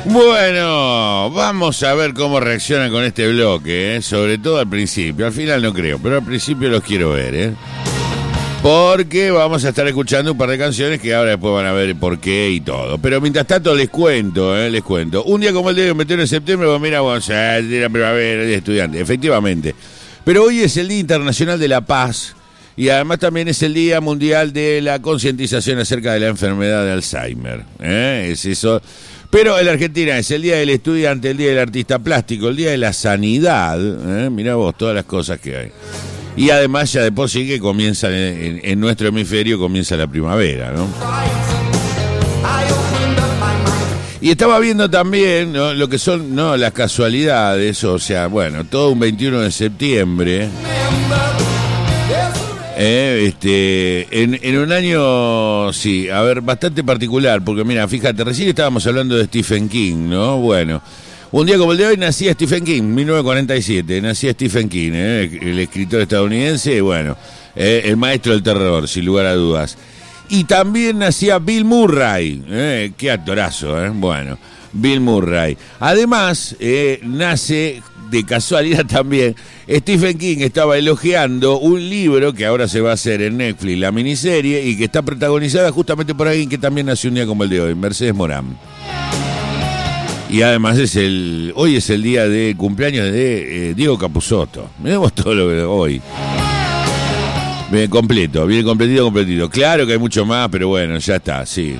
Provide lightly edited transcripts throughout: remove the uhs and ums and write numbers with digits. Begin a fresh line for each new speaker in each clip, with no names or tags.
Bueno, vamos a ver cómo reaccionan con este bloque, sobre todo al principio. Al final no creo, pero al principio los quiero ver, porque vamos a estar escuchando un par de canciones que ahora después van a ver por qué y todo. Pero mientras tanto les cuento. Un día como el día 21 de septiembre, pues mira, vamos a ir a la primavera de estudiantes, efectivamente. Pero hoy es el Día Internacional de la Paz y además también es el Día Mundial de la Concientización acerca de la enfermedad de Alzheimer. Es eso. Pero en la Argentina es el Día del Estudiante, el Día del Artista Plástico, el Día de la Sanidad. Mirá vos, todas las cosas que hay. Y además ya de por sí que comienza en nuestro hemisferio, comienza la primavera, ¿no? Y estaba viendo también, ¿no?, lo que son, ¿no?, las casualidades, o sea, bueno, todo un 21 de septiembre, en un año, sí, a ver, bastante particular, porque mira, fíjate, recién estábamos hablando de Stephen King, ¿no? Bueno, un día como el de hoy nacía Stephen King, 1947, nacía Stephen King, el escritor estadounidense, bueno, el maestro del terror, sin lugar a dudas. Y también nacía Bill Murray, qué actorazo, bueno, Bill Murray. Además, nace de casualidad también, Stephen King estaba elogiando un libro que ahora se va a hacer en Netflix, la miniserie, y que está protagonizada justamente por alguien que también nació un día como el de hoy, Mercedes Morán. Y además hoy es el día de cumpleaños de Diego Capusotto. Miremos todo lo que hoy. Bien completo, bien completito. Claro que hay mucho más, pero bueno, ya está, sí.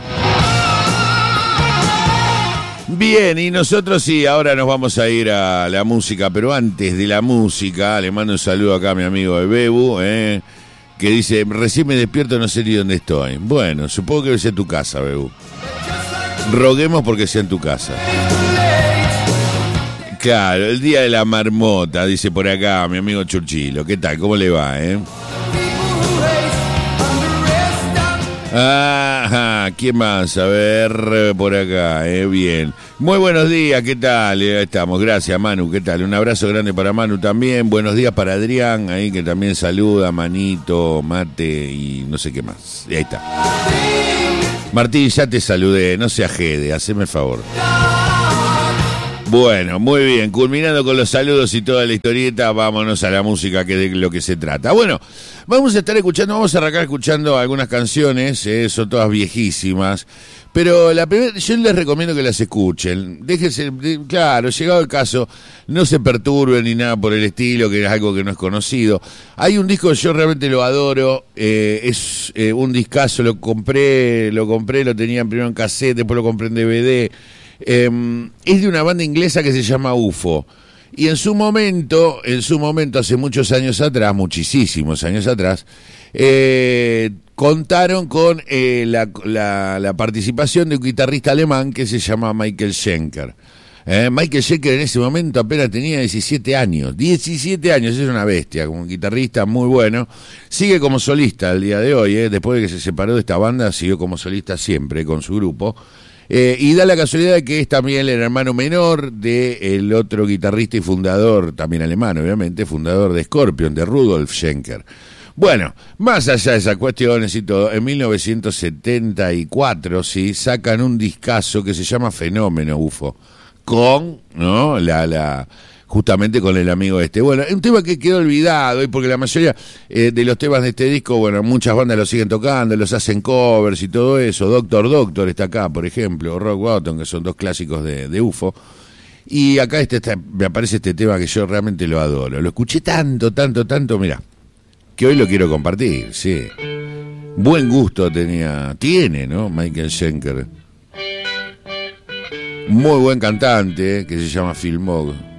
Bien, y nosotros sí, ahora nos vamos a ir a la música, pero antes de la música, le mando un saludo acá a mi amigo de Bebu, que dice, recién me despierto, no sé ni dónde estoy. Bueno, supongo que sea en tu casa, Bebu. Roguemos porque sea en tu casa. Claro, el día de la marmota, dice por acá mi amigo Churchilo. ¿Qué tal? ¿Cómo le va, Ajá, ¿quién más? A ver, por acá, bien. Muy buenos días, ¿qué tal? Ahí estamos, gracias Manu, ¿qué tal? Un abrazo grande para Manu también, buenos días para Adrián, ahí que también saluda, Manito, Mate y no sé qué más. Ahí está. Martín, ya te saludé, no seas jede, haceme el favor. Bueno, muy bien, culminando con los saludos y toda la historieta, vámonos a la música, que es de lo que se trata. Bueno, vamos a arrancar escuchando algunas canciones, son todas viejísimas, pero la primera, yo les recomiendo que las escuchen. Déjense, claro, llegado el caso, no se perturben ni nada por el estilo, que es algo que no es conocido. Hay un disco que yo realmente lo adoro, es un discazo, lo compré, lo tenía primero en cassette, después lo compré en DVD. Es de una banda inglesa que se llama UFO. Y en su momento, hace muchos años atrás, muchísimos años atrás, contaron con la participación de un guitarrista alemán que se llama Michael Schenker. Michael Schenker en ese momento apenas tenía 17 años. 17 años, es una bestia, como un guitarrista muy bueno. Sigue como solista al día de hoy, después de que se separó de esta banda, siguió como solista siempre con su grupo. Y da la casualidad de que es también el hermano menor del otro guitarrista y fundador, también alemán obviamente, fundador de Scorpion, de Rudolf Schenker. Bueno, más allá de esas cuestiones y todo, en 1974 sí sacan un discazo que se llama Fenómeno UFO, con, ¿no?, justamente con el amigo este. Bueno, es un tema que quedó olvidado, y porque la mayoría de los temas de este disco, bueno, muchas bandas lo siguen tocando, los hacen covers y todo eso. Doctor está acá, por ejemplo, o Rock Bottom, que son dos clásicos de UFO. Y acá me aparece este tema que yo realmente lo adoro. Lo escuché tanto, mirá, que hoy lo quiero compartir, sí. Buen gusto tiene, ¿no?, Michael Schenker. Muy buen cantante, que se llama Phil Mogg.